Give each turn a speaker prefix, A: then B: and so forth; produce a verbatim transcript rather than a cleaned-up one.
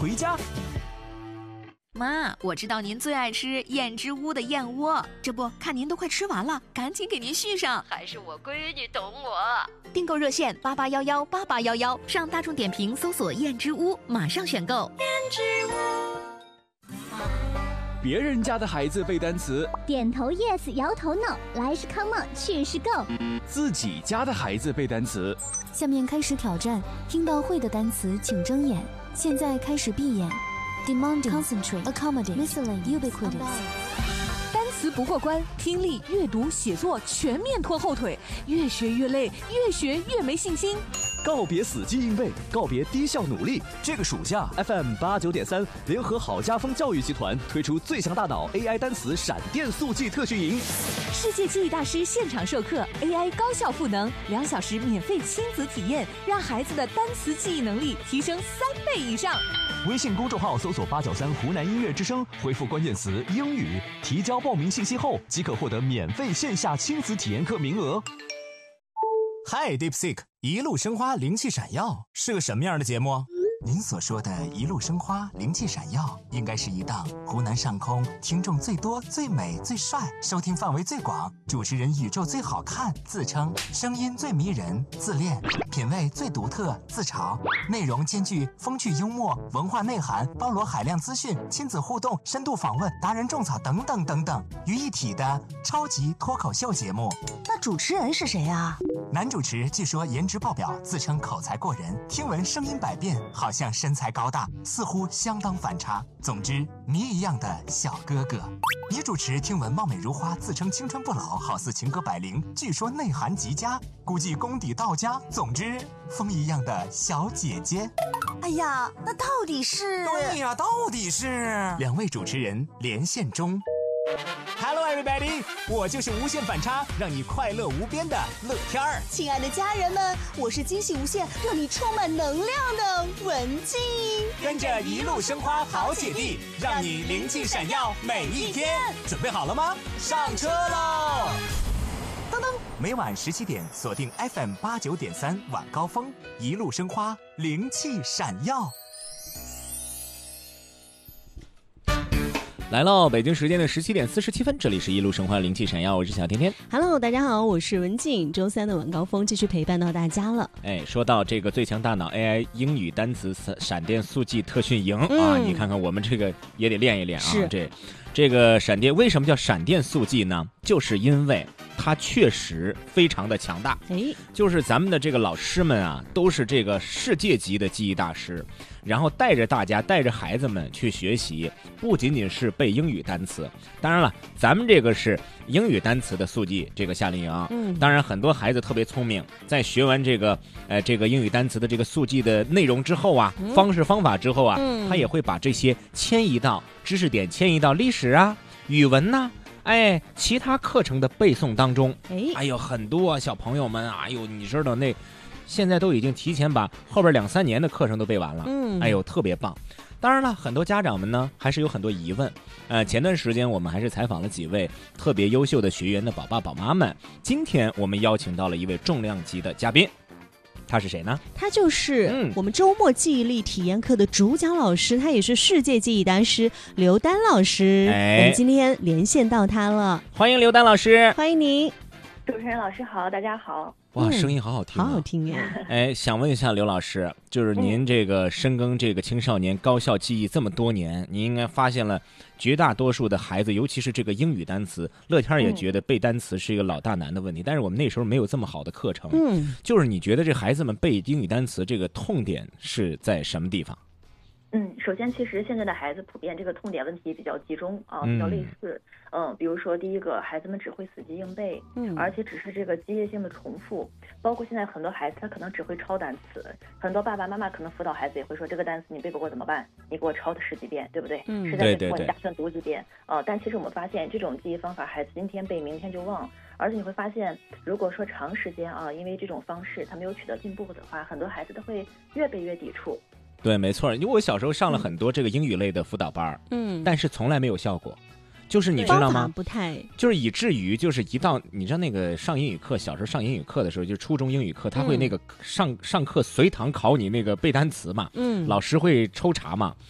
A: 回家。
B: 妈，我知道您最爱吃燕之屋的燕窝，这不看您都快吃完了，赶紧给您续上。
C: 还是我闺女懂我。
B: 订购热线八八幺幺八八幺幺，上大众点评搜索燕之屋，马上选购。燕之屋。
A: 别人家的孩子背单词，
D: 点头 yes， 摇头 no， 来是 come on， 去是 go。
A: 自己家的孩子背单词。
E: 下面开始挑战，听到会的单词请睁眼，现在开始闭眼。Demanding, concentrate, accommodate, miscellaneous, ubiquitous。
F: 单词不过关，听力、阅读、写作全面拖后腿，越学越累，越学越没信心。
A: 告别死记硬背，告别低效努力。这个暑假 ，F M 八九点三联合好家风教育集团推出最强大脑 A I 单词闪电速记特训营，
F: 世界记忆大师现场授课 ，A I 高效赋能，两小时免费亲子体验，让孩子的单词记忆能力提升三倍以上。
A: 微信公众号搜索八九三湖南音乐之声，回复关键词英语，提交报名信息后即可获得免费线下亲子体验课名额。
G: 嗨 ，DeepSeek， 一路生花，灵气闪耀是个什么样的节目？您所说的一路生花，灵气闪耀，应该是一档湖南上空听众最多、最美、最帅，收听范围最广，主持人宇宙最好看，自称声音最迷人，自恋，品味最独特，自嘲，内容兼具风趣幽默、文化内涵，包罗海量资讯、亲子互动、深度访问、达人种草等等等等于一体的超级脱口秀节目。
H: 那主持人是谁啊？
G: 男主持据说颜值爆表，自称口才过人，听闻声音百变，好像身材高大，似乎相当反差。总之，谜一样的小哥哥。女主持听闻貌美如花，自称青春不老，好似情歌百灵，据说内涵极佳，估计功底到家。总之，风一样的小姐姐。
H: 哎呀，那到底是？
G: 对呀，到底是？两位主持人连线中。Hello everybody， 我就是无限反差，让你快乐无边的乐天儿。
H: 亲爱的家人们，我是惊喜无限，让你充满能量的文静。
G: 跟着一路生花好姐弟，让你灵气闪耀每一天。准备好了吗？上车喽！噔噔，每晚十七点锁定 F M 八九点三晚高峰，一路生花，灵气闪耀。
I: 来了，北京时间的十七点四十七分，这里是一路生花灵气闪耀，我是小天天。
J: Hello， 大家好，我是文静。周三的晚高峰继续陪伴到大家了。
I: 哎，说到这个最强大脑 A I 英语单词闪电速记特训营、
J: 嗯、
I: 啊，你看看我们这个也得练一练啊。
J: 是
I: 这这个闪电为什么叫闪电速记呢？就是因为它确实非常的强大。
J: 哎，
I: 就是咱们的这个老师们啊，都是这个世界级的记忆大师。然后带着大家带着孩子们去学习，不仅仅是背英语单词，当然了，咱们这个是英语单词的速记这个夏令营。
J: 嗯，
I: 当然很多孩子特别聪明，在学完这个呃这个英语单词的这个速记的内容之后啊、嗯、方式方法之后啊、嗯、他也会把这些迁移到知识点，迁移到历史啊、语文呐、啊。哎，其他课程的背诵当中，哎，哎呦，很多、啊、小朋友们，哎呦，你知道那。现在都已经提前把后边两三年的课程都背完了，嗯，哎呦，特别棒。当然了，很多家长们呢还是有很多疑问。呃，前段时间我们还是采访了几位特别优秀的学员的宝爸宝妈们。今天我们邀请到了一位重量级的嘉宾，他是谁呢？
J: 他就是我们周末记忆力体验课的主讲老师，他也是世界记忆大师刘丹老师。哎，我们今天连线到他了，
I: 欢迎刘丹老师，
J: 欢迎您。
K: 主持人老师好，大家好。
I: 哇，声音好好听、啊
J: 嗯，好好听呀！
I: 哎，想问一下刘老师，就是您这个深耕这个青少年高效记忆这么多年，您应该发现了绝大多数的孩子，尤其是这个英语单词，乐天也觉得背单词是一个老大难的问题，嗯、但是我们那时候没有这么好的课程。嗯，就是你觉得这孩子们背英语单词这个痛点是在什么地方？
K: 嗯，首先，其实现在的孩子普遍这个痛点问题比较集中啊，比较类似。嗯、呃，比如说第一个，孩子们只会死记硬背，嗯，而且只是这个机械性的重复。包括现在很多孩子他可能只会抄单词，很多爸爸妈妈可能辅导孩子也会说这个单词你背不过怎么办？你给我抄它十几遍，对不对？嗯，实在背不过你打算读几遍。呃，但其实我们发现这种记忆方法，孩子今天背明天就忘，而且你会发现，如果说长时间啊，因为这种方式他没有取得进步的话，很多孩子都会越背越抵触。
I: 对，没错，因为我小时候上了很多这个英语类的辅导班，嗯，但是从来没有效果，就是你知道吗？
J: 不太，
I: 就是以至于就是一到你知道那个上英语课，小时候上英语课的时候，就初中英语课，他会那个上、嗯、上课随堂考你那个背单词嘛，嗯，老师会抽查嘛，